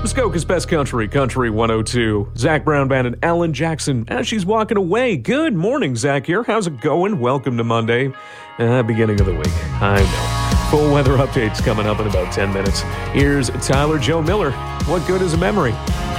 Muskoka's Best Country, Country 102. Zach Brown Band and Alan Jackson as she's walking away. Good morning, Zach here. How's it going? Welcome to Monday, beginning of the week. I know. Full weather updates coming up in about 10 minutes. Here's Tyler Joe Miller. What good is a memory?